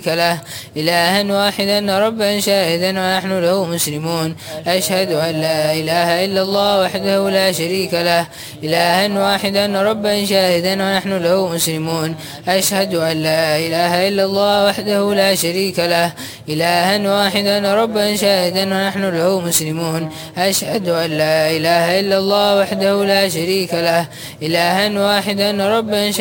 له إلها واحدا ربا شاهدا ونحن له مسلمون. أشهد أن لا إله إلا الله وحده لا شريك له إلها واحدا ربا شاهدا ونحن له مسلمون. أشهد أن لا إله إلا الله وحده لا شريك له إلها واحدا ربا شاهدا ونحن له مسلمون. أشهد أن لا إله إلا الله وحده لا شريك له إلها واحدا ربا